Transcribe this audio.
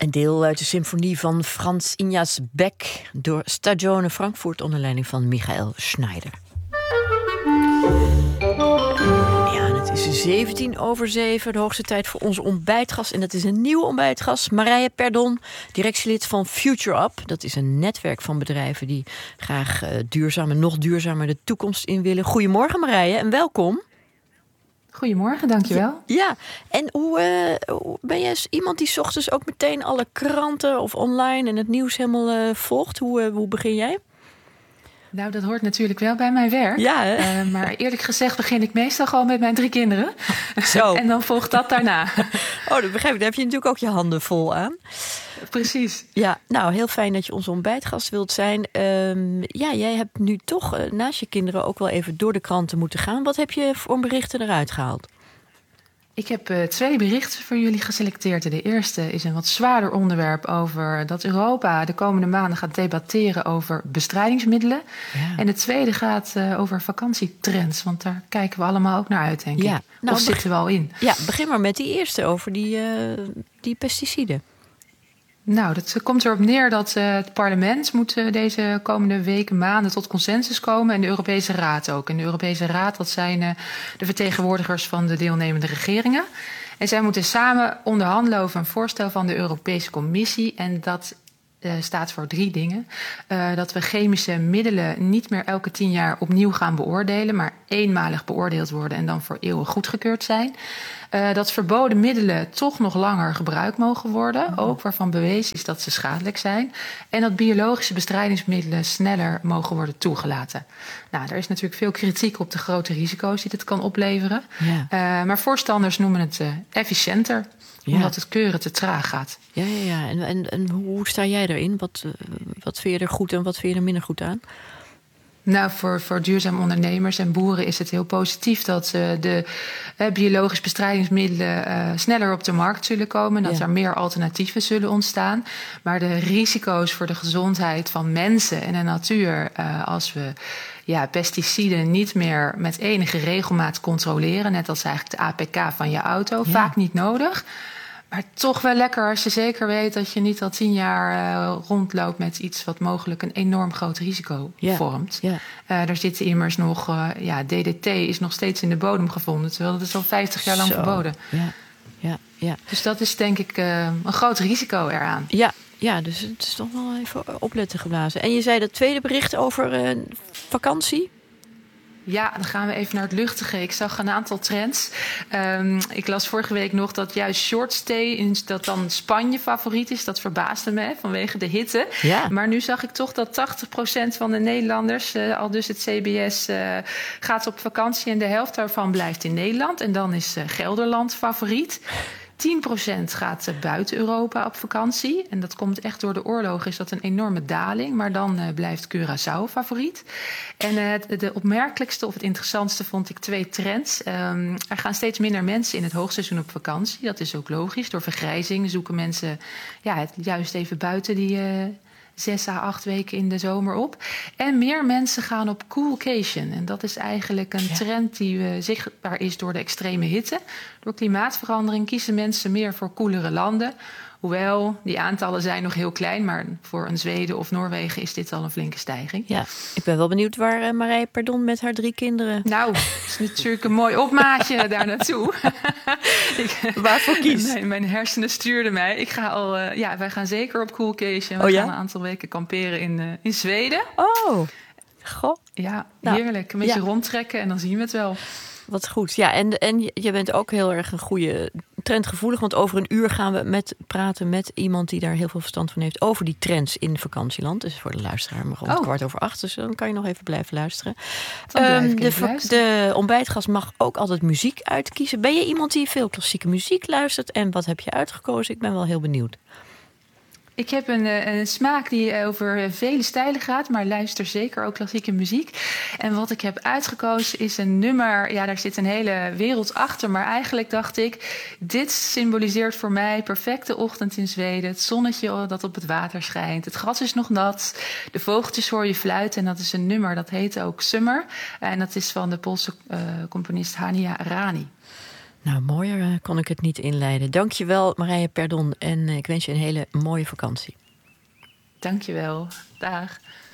Een deel uit de symfonie van Franz Ignaz Beck door Stagione Frankfurt onder leiding van Michael Schneider. Ja, en het is 7:17, de hoogste tijd voor onze ontbijtgast. En dat is een nieuwe ontbijtgast, Marije Perdon, directielid van Future Up. Dat is een netwerk van bedrijven die graag nog duurzamer de toekomst in willen. Goedemorgen Marije en welkom. Goedemorgen, dankjewel. Ja, en hoe ben jij iemand die 's ochtends ook meteen alle kranten of online en het nieuws helemaal volgt? Hoe begin jij? Nou, dat hoort natuurlijk wel bij mijn werk. Ja, maar eerlijk gezegd begin ik meestal gewoon met mijn 3 kinderen. Zo. En dan volgt dat daarna. Oh, dat begrijp ik. Daar heb je natuurlijk ook je handen vol aan. Precies. Ja, nou, heel fijn dat je onze ontbijtgast wilt zijn. Jij hebt nu toch naast je kinderen ook wel even door de kranten moeten gaan. Wat heb je voor berichten eruit gehaald? Ik heb 2 berichten voor jullie geselecteerd. De eerste is een wat zwaarder onderwerp over dat Europa de komende maanden gaat debatteren over bestrijdingsmiddelen. Ja. En de tweede gaat over vakantietrends, want daar kijken we allemaal ook naar uit, denk ik. Of zitten we al in? Ja, begin maar met die eerste over die pesticiden. Nou, dat komt erop neer dat het parlement moet deze komende weken, maanden tot consensus komen. En de Europese Raad ook. En de Europese Raad, dat zijn de vertegenwoordigers van de deelnemende regeringen. En zij moeten samen onderhandelen over een voorstel van de Europese Commissie. En dat staat voor 3 dingen. Dat we chemische middelen niet meer elke 10 jaar opnieuw gaan beoordelen, maar eenmalig beoordeeld worden en dan voor eeuwig goedgekeurd zijn. Dat verboden middelen toch nog langer gebruikt mogen worden, ook waarvan bewezen is dat ze schadelijk zijn. En dat biologische bestrijdingsmiddelen sneller mogen worden toegelaten. Nou, er is natuurlijk veel kritiek op de grote risico's die dit kan opleveren. Ja. Maar voorstanders noemen het efficiënter, omdat het keuren te traag gaat. Ja. En hoe sta jij erin? Wat vind je er goed en wat vind je er minder goed aan? Nou, voor duurzame ondernemers en boeren is het heel positief dat de biologisch bestrijdingsmiddelen sneller op de markt zullen komen. Dat er meer alternatieven zullen ontstaan. Maar de risico's voor de gezondheid van mensen en de natuur, als we pesticiden niet meer met enige regelmaat controleren, net als eigenlijk de APK van je auto, vaak niet nodig. Maar toch wel lekker als je zeker weet dat je niet al 10 jaar rondloopt met iets wat mogelijk een enorm groot risico vormt. Ja. Er zitten immers nog, DDT is nog steeds in de bodem gevonden, terwijl dat is al 50 jaar lang verboden. Ja. Dus dat is denk ik een groot risico eraan. Ja, dus het is toch wel even opletten geblazen. En je zei dat tweede bericht over vakantie? Ja, dan gaan we even naar het luchtige. Ik zag een aantal trends. Ik las vorige week nog dat juist short stay, dat dan Spanje favoriet is. Dat verbaasde me vanwege de hitte. Ja. Maar nu zag ik toch dat 80% van de Nederlanders, al dus het CBS, gaat op vakantie en de helft daarvan blijft in Nederland. En dan is Gelderland favoriet. 10% gaat buiten Europa op vakantie. En dat komt echt door de oorlog, is dat een enorme daling. Maar dan blijft Curaçao favoriet. En de opmerkelijkste of het interessantste vond ik 2 trends. Er gaan steeds minder mensen in het hoogseizoen op vakantie. Dat is ook logisch. Door vergrijzing zoeken mensen het juist even buiten die 6 à 8 weken in de zomer op. En meer mensen gaan op coolcation. En dat is eigenlijk een trend die zichtbaar is door de extreme hitte. Door klimaatverandering kiezen mensen meer voor koelere landen. Hoewel, die aantallen zijn nog heel klein, maar voor een Zweden of Noorwegen is dit al een flinke stijging. Ja, ik ben wel benieuwd waar Marije Perdon met haar 3 kinderen... Nou, het is natuurlijk een mooi opmaatje daar naartoe. Waarvoor kies? Mijn hersenen stuurden mij. Ik ga al, wij gaan zeker op coolcation. We gaan een aantal weken kamperen in Zweden. Oh, goh. Ja, heerlijk. Een beetje rondtrekken en dan zien we het wel. Wat goed. Ja, en je bent ook heel erg een goede trendgevoelig. Want over een uur gaan we praten met iemand die daar heel veel verstand van heeft over die trends in vakantieland. Dus voor de luisteraar maar rond 7:15. Dus dan kan je nog even blijven luisteren. De ontbijtgast mag ook altijd muziek uitkiezen. Ben je iemand die veel klassieke muziek luistert? En wat heb je uitgekozen? Ik ben wel heel benieuwd. Ik heb een smaak die over vele stijlen gaat, maar luister zeker ook klassieke muziek. En wat ik heb uitgekozen is een nummer, daar zit een hele wereld achter. Maar eigenlijk dacht ik, dit symboliseert voor mij perfecte ochtend in Zweden. Het zonnetje dat op het water schijnt. Het gras is nog nat. De vogeltjes hoor je fluiten. En dat is een nummer, dat heet ook Summer. En dat is van de Poolse componist Hania Rani. Nou, mooier kon ik het niet inleiden. Dankjewel, Marije Perdon. En ik wens je een hele mooie vakantie. Dankjewel. Dag.